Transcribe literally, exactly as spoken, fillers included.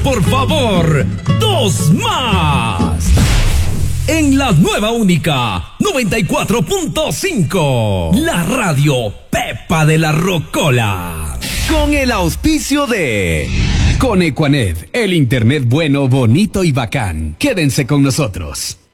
por favor, dos más. En la nueva única noventa y cuatro punto cinco, la radio Pepa de la Rocola. Con el auspicio de Con Equanet, el internet bueno, bonito y bacán. Quédense con nosotros.